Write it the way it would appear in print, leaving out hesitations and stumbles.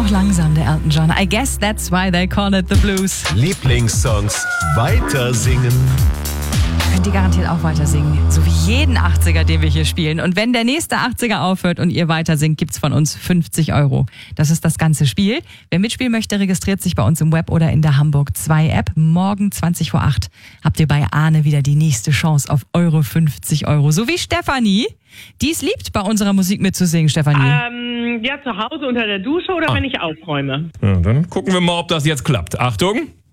auch langsam, der Elton John. I guess that's why they call it the blues. Lieblingssongs weiter singen. Könnt ihr garantiert auch weiter singen. So wie jeden 80er, den wir hier spielen. Und wenn der nächste 80er aufhört und ihr weiter singt, gibt's von uns 50 Euro. Das ist das ganze Spiel. Wer mitspielen möchte, registriert sich bei uns im Web oder in der Hamburg 2 App. Morgen 20 vor 8 habt ihr bei Arne wieder die nächste Chance auf eure 50 Euro. So wie Stefanie, die es liebt, bei unserer Musik mitzusingen, Stefanie. Ja, zu Hause unter der Dusche oder wenn ich aufräume. Ja, dann gucken wir mal, ob das jetzt klappt. Achtung.